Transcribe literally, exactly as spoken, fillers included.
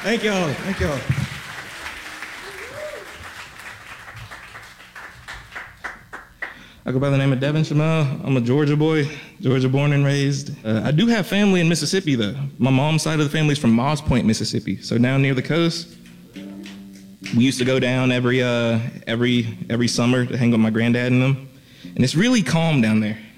Thank y'all. Thank y'all. I go by the name of Devin Shamel. I'm a Georgia boy, Georgia born and raised. Uh, I do have family in Mississippi, though. My mom's side of the family is from Moss Point, Mississippi, so down near the coast. We used to go down every uh, every every summer to hang with my granddad and them, and it's really calm down there.